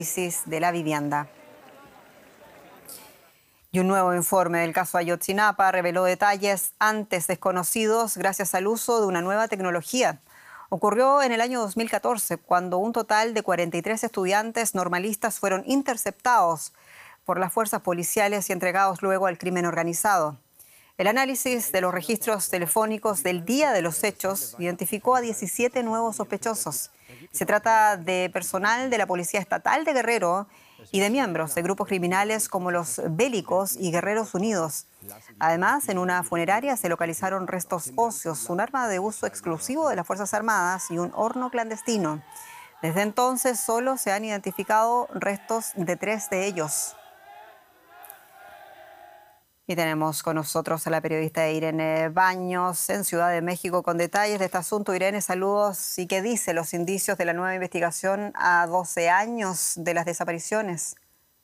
crisis de la vivienda. Y un nuevo informe del caso Ayotzinapa reveló detalles antes desconocidos gracias al uso de una nueva tecnología. Ocurrió en el año 2014, cuando un total de 43 estudiantes normalistas fueron interceptados por las fuerzas policiales y entregados luego al crimen organizado. El análisis de los registros telefónicos del día de los hechos identificó a 17 nuevos sospechosos. Se trata de personal de la Policía Estatal de Guerrero y de miembros de grupos criminales como los Bélicos y Guerreros Unidos. Además, en una funeraria se localizaron restos óseos, un arma de uso exclusivo de las Fuerzas Armadas y un horno clandestino. Desde entonces solo se han identificado restos de 3 de ellos. Y tenemos con nosotros a la periodista Irene Baños en Ciudad de México con detalles de este asunto. Irene, saludos. ¿Y qué dice los indicios de la nueva investigación a 12 años de las desapariciones?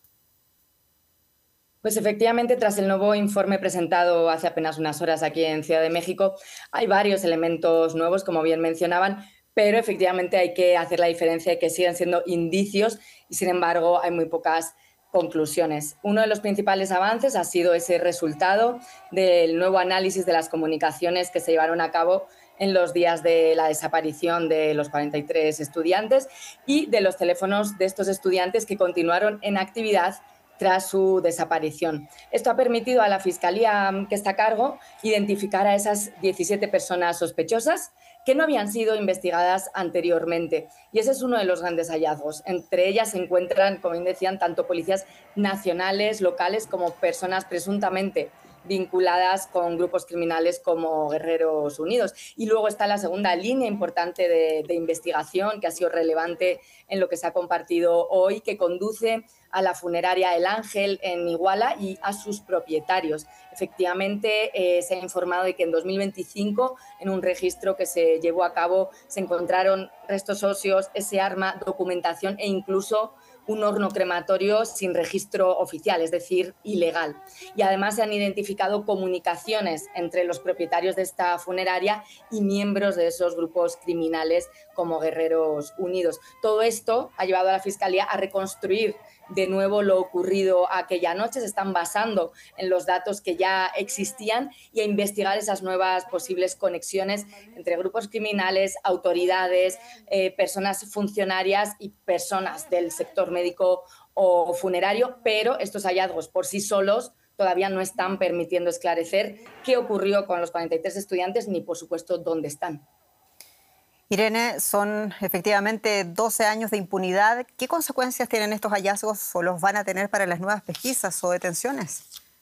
Pues efectivamente, tras el nuevo informe presentado hace apenas unas horas aquí en Ciudad de México, hay varios elementos nuevos, como bien mencionaban, pero efectivamente hay que hacer la diferencia de que siguen siendo indicios y, sin embargo, hay muy pocas conclusiones. Uno de los principales avances ha sido ese resultado del nuevo análisis de las comunicaciones que se llevaron a cabo en los días de la desaparición de los 43 estudiantes y de los teléfonos de estos estudiantes que continuaron en actividad tras su desaparición. Esto ha permitido a la Fiscalía que está a cargo identificar a esas 17 personas sospechosas que no habían sido investigadas anteriormente. Y ese es uno de los grandes hallazgos. Entre ellas se encuentran, como bien decían, tanto policías nacionales, locales, como personas presuntamente vinculadas con grupos criminales como Guerreros Unidos. Y luego está la segunda línea importante de investigación que ha sido relevante en lo que se ha compartido hoy, que conduce a la funeraria El Ángel en Iguala y a sus propietarios. Efectivamente, se ha informado de que en 2025, en un registro que se llevó a cabo, se encontraron restos óseos, ese arma, documentación e incluso un horno crematorio sin registro oficial, es decir, ilegal. Y además se han identificado comunicaciones entre los propietarios de esta funeraria y miembros de esos grupos criminales como Guerreros Unidos. Todo esto ha llevado a la Fiscalía a reconstruir de nuevo lo ocurrido aquella noche. Se están basando en los datos que ya existían y a investigar esas nuevas posibles conexiones entre grupos criminales, autoridades, personas funcionarias y personas del sector médico o funerario, pero estos hallazgos por sí solos todavía no están permitiendo esclarecer qué ocurrió con los 43 estudiantes ni, por supuesto, dónde están. Irene, son efectivamente 12 años de impunidad. ¿Qué consecuencias tienen estos hallazgos o los van a tener para las nuevas pesquisas o detenciones?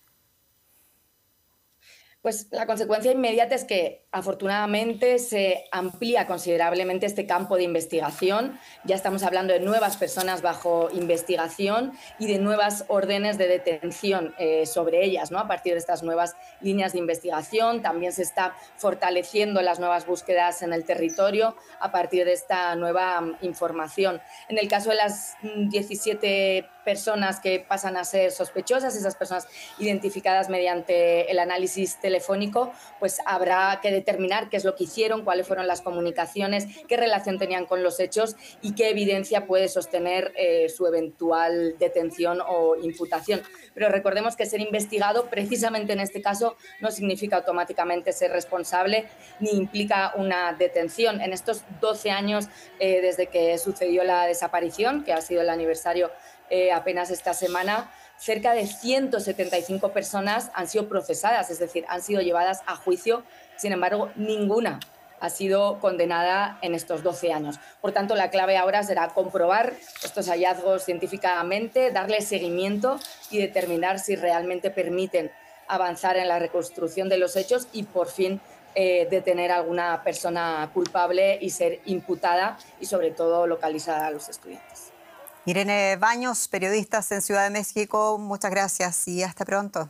Pues la consecuencia inmediata es que, afortunadamente, se amplía considerablemente este campo de investigación. Ya estamos hablando de nuevas personas bajo investigación y de nuevas órdenes de detención sobre ellas, ¿no? A partir de estas nuevas líneas de investigación. También se está fortaleciendo las nuevas búsquedas en el territorio a partir de esta nueva información. En el caso de las 17 personas que pasan a ser sospechosas, esas personas identificadas mediante el análisis telefónico, pues habrá que determinar qué es lo que hicieron, cuáles fueron las comunicaciones, qué relación tenían con los hechos y qué evidencia puede sostener su eventual detención o imputación. Pero recordemos que ser investigado, precisamente en este caso, no significa automáticamente ser responsable ni implica una detención. En estos 12 años desde que sucedió la desaparición, que ha sido el aniversario apenas esta semana, cerca de 175 personas han sido procesadas, es decir, han sido llevadas a juicio. Sin embargo, ninguna ha sido condenada en estos 12 años. Por tanto, la clave ahora será comprobar estos hallazgos científicamente, darle seguimiento y determinar si realmente permiten avanzar en la reconstrucción de los hechos y, por fin, detener a alguna persona culpable y ser imputada y, sobre todo, localizar a los estudiantes. Irene Baños, periodista en Ciudad de México, muchas gracias y hasta pronto.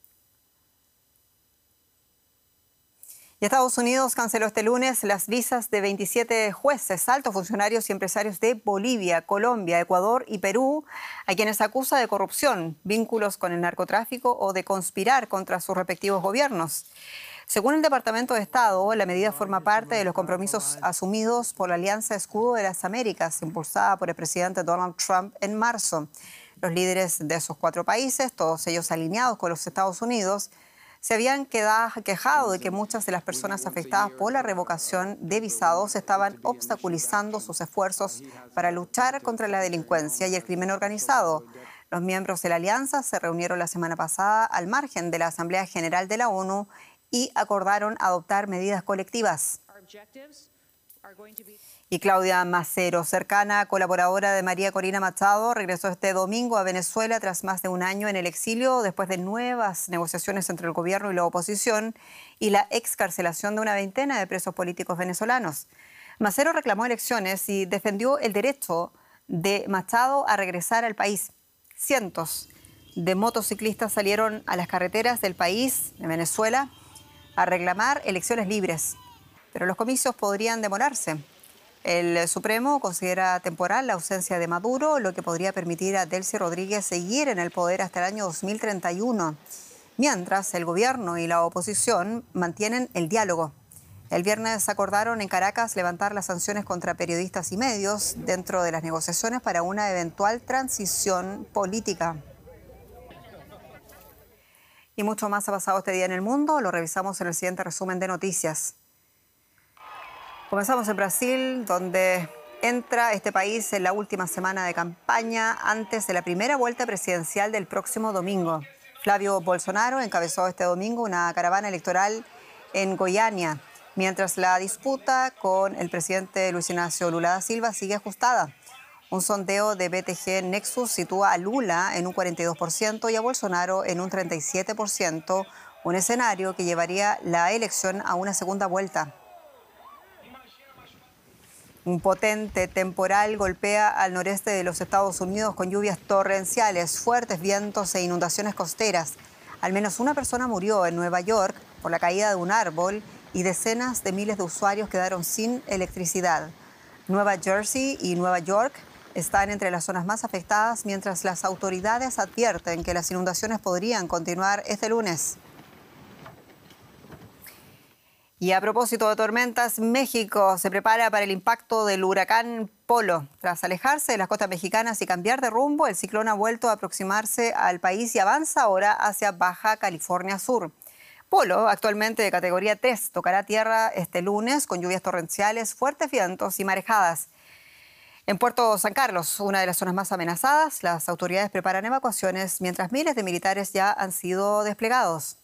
Y Estados Unidos canceló este lunes las visas de 27 jueces, altos funcionarios y empresarios de Bolivia, Colombia, Ecuador y Perú, a quienes acusa de corrupción, vínculos con el narcotráfico o de conspirar contra sus respectivos gobiernos. Según el Departamento de Estado, la medida forma parte de los compromisos asumidos por la Alianza Escudo de las Américas, impulsada por el presidente Donald Trump en marzo. Los líderes de esos 4 países, todos ellos alineados con los Estados Unidos, se habían quejado de que muchas de las personas afectadas por la revocación de visados estaban obstaculizando sus esfuerzos para luchar contra la delincuencia y el crimen organizado. Los miembros de la alianza se reunieron la semana pasada al margen de la Asamblea General de la ONU y acordaron adoptar medidas colectivas. Y Claudia Macero, cercana colaboradora de María Corina Machado, regresó este domingo a Venezuela tras más de un año en el exilio después de nuevas negociaciones entre el gobierno y la oposición y la excarcelación de una veintena de presos políticos venezolanos. Macero reclamó elecciones y defendió el derecho de Machado a regresar al país. Cientos de motociclistas salieron a las carreteras del país, de Venezuela, a reclamar elecciones libres, pero los comicios podrían demorarse. El Supremo considera temporal la ausencia de Maduro, lo que podría permitir a Delcy Rodríguez seguir en el poder hasta el año 2031, mientras el gobierno y la oposición mantienen el diálogo. El viernes acordaron en Caracas levantar las sanciones contra periodistas y medios dentro de las negociaciones para una eventual transición política. Y mucho más ha pasado este día en el mundo. Lo revisamos en el siguiente resumen de noticias. Comenzamos en Brasil, donde entra este país en la última semana de campaña antes de la primera vuelta presidencial del próximo domingo. Flavio Bolsonaro encabezó este domingo una caravana electoral en Goiânia, mientras la disputa con el presidente Luis Ignacio Lula da Silva sigue ajustada. Un sondeo de BTG Nexus sitúa a Lula en un 42% y a Bolsonaro en un 37%, un escenario que llevaría la elección a una segunda vuelta. Un potente temporal golpea al noreste de los Estados Unidos con lluvias torrenciales, fuertes vientos e inundaciones costeras. Al menos una persona murió en Nueva York por la caída de un árbol y decenas de miles de usuarios quedaron sin electricidad. Nueva Jersey y Nueva York están entre las zonas más afectadas, mientras las autoridades advierten que las inundaciones podrían continuar este lunes. Y a propósito de tormentas, México se prepara para el impacto del huracán Polo. Tras alejarse de las costas mexicanas y cambiar de rumbo, el ciclón ha vuelto a aproximarse al país y avanza ahora hacia Baja California Sur. Polo, actualmente de categoría 3, tocará tierra este lunes con lluvias torrenciales, fuertes vientos y marejadas. En Puerto San Carlos, una de las zonas más amenazadas, las autoridades preparan evacuaciones mientras miles de militares ya han sido desplegados.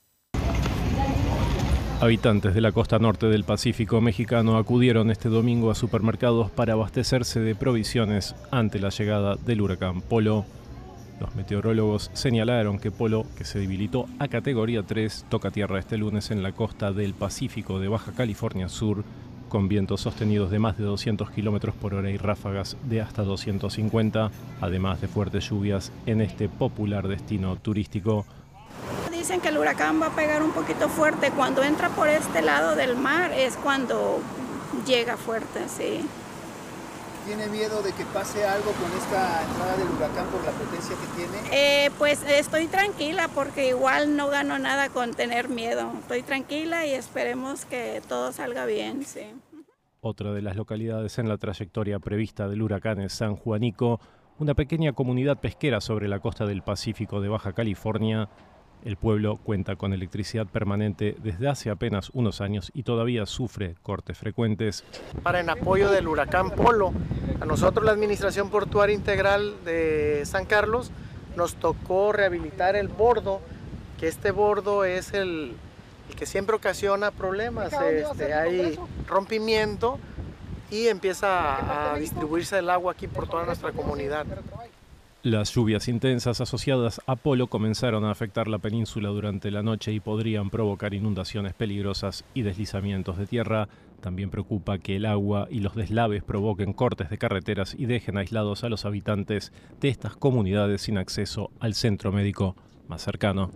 Habitantes de la costa norte del Pacífico mexicano acudieron este domingo a supermercados para abastecerse de provisiones ante la llegada del huracán Polo. Los meteorólogos señalaron que Polo, que se debilitó a categoría 3, toca tierra este lunes en la costa del Pacífico de Baja California Sur, con vientos sostenidos de más de 200 km por hora y ráfagas de hasta 250, además de fuertes lluvias en este popular destino turístico. Dicen que el huracán va a pegar un poquito fuerte. Cuando entra por este lado del mar es cuando llega fuerte, sí. ¿Tiene miedo de que pase algo con esta entrada del huracán por la potencia que tiene? Pues estoy tranquila porque igual no gano nada con tener miedo. Estoy tranquila y esperemos que todo salga bien, sí. Otra de las localidades en la trayectoria prevista del huracán es San Juanico, una pequeña comunidad pesquera sobre la costa del Pacífico de Baja California. El pueblo cuenta con electricidad permanente desde hace apenas unos años y todavía sufre cortes frecuentes. Para en apoyo del huracán Polo, a nosotros la Administración Portuaria Integral de San Carlos nos tocó rehabilitar el bordo, que este bordo es el que siempre ocasiona problemas. Hay rompimiento y empieza a distribuirse el agua aquí por toda nuestra comunidad. Las lluvias intensas asociadas a Polo comenzaron a afectar la península durante la noche y podrían provocar inundaciones peligrosas y deslizamientos de tierra. También preocupa que el agua y los deslaves provoquen cortes de carreteras y dejen aislados a los habitantes de estas comunidades sin acceso al centro médico más cercano.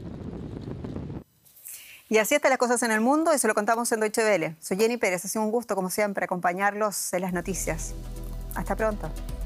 Y así están las cosas en el mundo y se lo contamos en Deutsche Welle. Soy Jenny Pérez, ha sido un gusto como siempre acompañarlos en las noticias. Hasta pronto.